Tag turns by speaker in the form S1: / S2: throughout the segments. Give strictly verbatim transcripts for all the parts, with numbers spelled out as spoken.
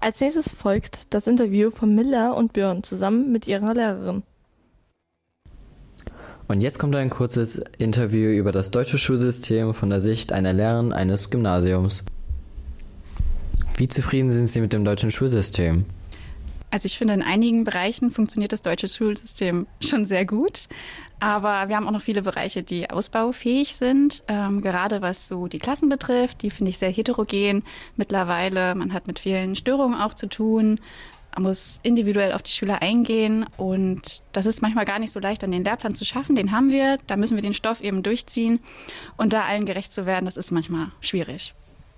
S1: Als nächstes folgt das Interview von Miller und Björn zusammen mit ihrer Lehrerin.
S2: Und jetzt kommt ein kurzes Interview über das deutsche Schulsystem von der Sicht einer Lehrerin eines Gymnasiums. Wie zufrieden sind Sie mit dem deutschen Schulsystem?
S3: Also ich finde, in einigen Bereichen funktioniert das deutsche Schulsystem schon sehr gut. Aber wir haben auch noch viele Bereiche, die ausbaufähig sind. Ähm, gerade was so die Klassen betrifft, die finde ich sehr heterogen mittlerweile. Man hat mit vielen Störungen auch zu tun. Man muss individuell auf die Schüler eingehen. Und das ist manchmal gar nicht so leicht, dann den Lehrplan zu schaffen. Den haben wir, da müssen wir den Stoff eben durchziehen. Und da allen gerecht zu werden, das ist manchmal schwierig.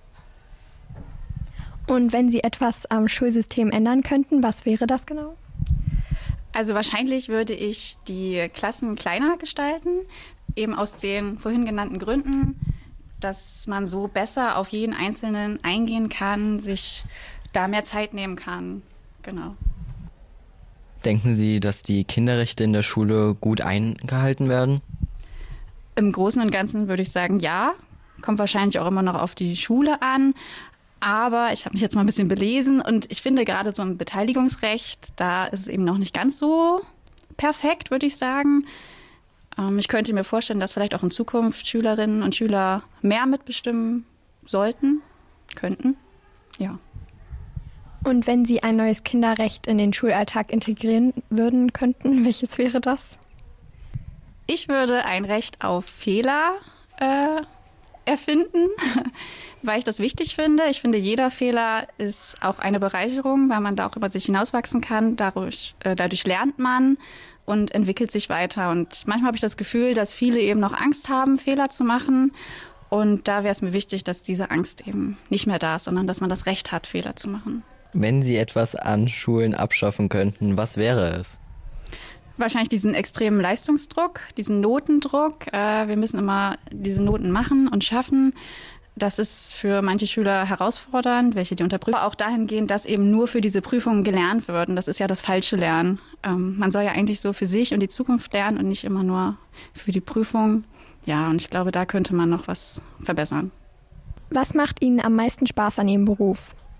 S4: Und wenn Sie etwas am Schulsystem ändern könnten, was wäre das genau?
S3: Also wahrscheinlich würde ich die Klassen kleiner gestalten, eben aus den vorhin genannten Gründen, dass man so besser auf jeden Einzelnen eingehen kann, sich da mehr Zeit nehmen kann. Genau.
S2: Denken Sie, dass die Kinderrechte in der Schule gut eingehalten werden?
S3: Im Großen und Ganzen würde ich sagen, ja. Kommt wahrscheinlich auch immer noch auf die Schule an. Aber ich habe mich jetzt mal ein bisschen belesen und ich finde gerade so ein Beteiligungsrecht, da ist es eben noch nicht ganz so perfekt, würde ich sagen. Ähm, ich könnte mir vorstellen, dass vielleicht auch in Zukunft Schülerinnen und Schüler mehr mitbestimmen sollten, könnten, ja.
S4: Und wenn Sie ein neues Kinderrecht in den Schulalltag integrieren würden könnten, welches wäre das?
S3: Ich würde ein Recht auf Fehler äh, erfinden, weil ich das wichtig finde. Ich finde, jeder Fehler ist auch eine Bereicherung, weil man da auch über sich hinauswachsen kann. Dadurch, äh, dadurch lernt man und entwickelt sich weiter. Und manchmal habe ich das Gefühl, dass viele eben noch Angst haben, Fehler zu machen. Und da wäre es mir wichtig, dass diese Angst eben nicht mehr da ist, sondern dass man das Recht hat, Fehler zu machen.
S2: Wenn Sie etwas an Schulen abschaffen könnten, was wäre es?
S3: Wahrscheinlich diesen extremen Leistungsdruck, diesen Notendruck. Äh, wir müssen immer diese Noten machen und schaffen. Das ist für manche Schüler herausfordernd, welche die unter Prüfung. Auch dahingehend, dass eben nur für diese Prüfungen gelernt wird. Und das ist ja das falsche Lernen. Ähm, man soll ja eigentlich so für sich und die Zukunft lernen und nicht immer nur für die Prüfung. Ja, und ich glaube, da könnte man noch was verbessern.
S4: Was macht Ihnen am meisten Spaß an Ihrem Beruf?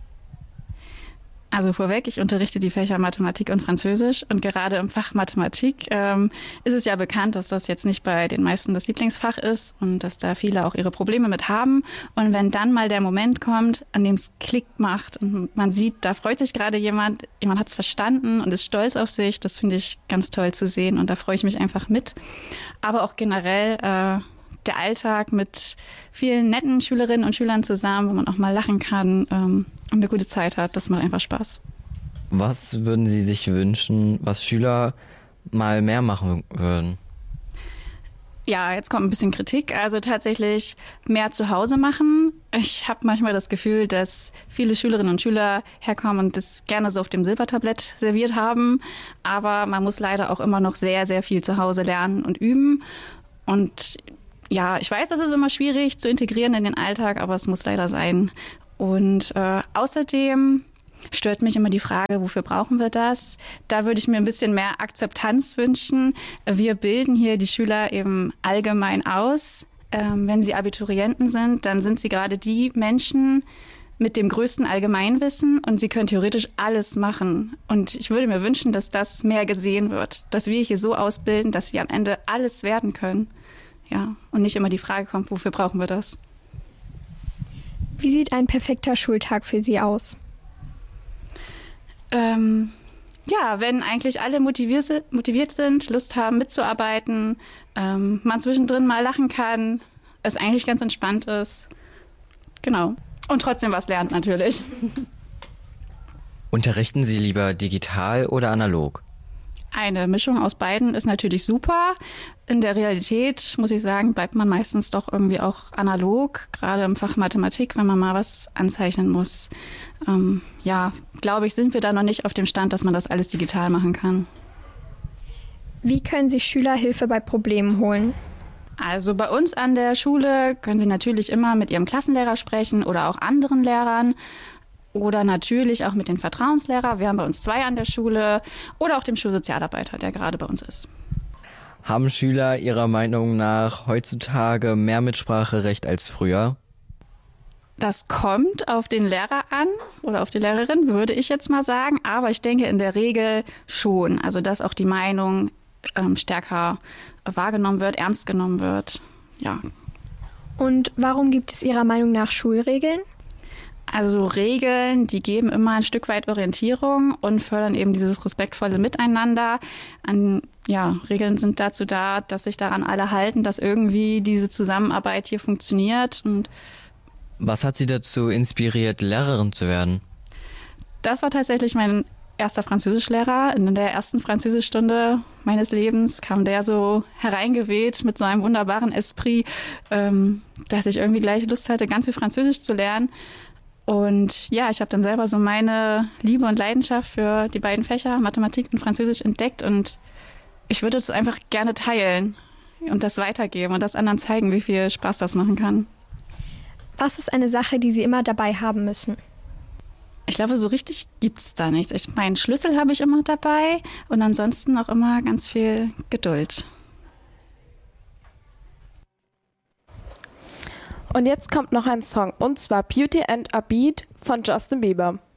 S3: Also vorweg, ich unterrichte die Fächer Mathematik und Französisch und gerade im Fach Mathematik ähm, ist es ja bekannt, dass das jetzt nicht bei den meisten das Lieblingsfach ist und dass da viele auch ihre Probleme mit haben. Und wenn dann mal der Moment kommt, an dem es Klick macht und man sieht, da freut sich gerade jemand, jemand hat es verstanden und ist stolz auf sich, das finde ich ganz toll zu sehen und da freue ich mich einfach mit. Aber auch generell äh, der Alltag mit vielen netten Schülerinnen und Schülern zusammen, wo man auch mal lachen kann ähm, und eine gute Zeit hat, das macht einfach Spaß.
S2: Was würden Sie sich wünschen, was Schüler mal mehr machen würden?
S3: Ja, jetzt kommt ein bisschen Kritik. Also tatsächlich mehr zu Hause machen. Ich habe manchmal das Gefühl, dass viele Schülerinnen und Schüler herkommen und das gerne so auf dem Silbertablett serviert haben. Aber man muss leider auch immer noch sehr, sehr viel zu Hause lernen und üben. Und ja, ich weiß, das ist immer schwierig zu integrieren in den Alltag, aber es muss leider sein. Und äh, außerdem stört mich immer die Frage, wofür brauchen wir das? Da würde ich mir ein bisschen mehr Akzeptanz wünschen. Wir bilden hier die Schüler eben allgemein aus. Ähm, wenn sie Abiturienten sind, dann sind sie gerade die Menschen mit dem größten Allgemeinwissen und sie können theoretisch alles machen. Und ich würde mir wünschen, dass das mehr gesehen wird, dass wir hier so ausbilden, dass sie am Ende alles werden können. Ja, und nicht immer die Frage kommt, wofür brauchen wir das?
S4: Wie sieht ein perfekter Schultag für Sie aus?
S3: Ähm, ja, wenn eigentlich alle motiviert, motiviert sind, Lust haben mitzuarbeiten, ähm, man zwischendrin mal lachen kann, es eigentlich ganz entspannt ist. Genau. Und trotzdem was lernt natürlich.
S2: Unterrichten Sie lieber digital oder analog?
S3: Eine Mischung aus beiden ist natürlich super. In der Realität, muss ich sagen, bleibt man meistens doch irgendwie auch analog, gerade im Fach Mathematik, wenn man mal was anzeichnen muss. Ähm, ja, glaube ich, sind wir da noch nicht auf dem Stand, dass man das alles digital machen kann.
S4: Wie können sich Schüler Hilfe bei Problemen holen?
S3: Also bei uns an der Schule können Sie natürlich immer mit Ihrem Klassenlehrer sprechen oder auch anderen Lehrern. Oder natürlich auch mit den Vertrauenslehrern. Wir haben bei uns zwei an der Schule. Oder auch dem Schulsozialarbeiter, der gerade bei uns ist.
S2: Haben Schüler Ihrer Meinung nach heutzutage mehr Mitspracherecht als früher?
S3: Das kommt auf den Lehrer an oder auf die Lehrerin, würde ich jetzt mal sagen. Aber ich denke in der Regel schon. Also dass auch die Meinung ähm, stärker wahrgenommen wird, ernst genommen wird. Ja.
S4: Und warum gibt es Ihrer Meinung nach Schulregeln?
S3: Also Regeln, die geben immer ein Stück weit Orientierung und fördern eben dieses respektvolle Miteinander. An, ja, Regeln sind dazu da, dass sich daran alle halten, dass irgendwie diese Zusammenarbeit hier funktioniert. Und
S2: was hat Sie dazu inspiriert, Lehrerin zu werden?
S3: das war tatsächlich mein erster Französischlehrer. In der ersten Französischstunde meines Lebens kam der so hereingeweht mit so einem wunderbaren Esprit, ähm, dass ich irgendwie gleich Lust hatte, ganz viel Französisch zu lernen. Und ja, ich habe dann selber so meine Liebe und Leidenschaft für die beiden Fächer, Mathematik und Französisch, entdeckt. Und ich würde das einfach gerne teilen und das weitergeben und das anderen zeigen, wie viel Spaß das machen kann.
S4: Was ist eine Sache, die Sie immer dabei haben müssen?
S3: Ich glaube, so richtig gibt es da nichts. Ich, meinen Schlüssel habe ich immer dabei und ansonsten auch immer ganz viel Geduld.
S5: Und jetzt kommt noch ein Song, und zwar Beauty and a Beat von Justin Bieber.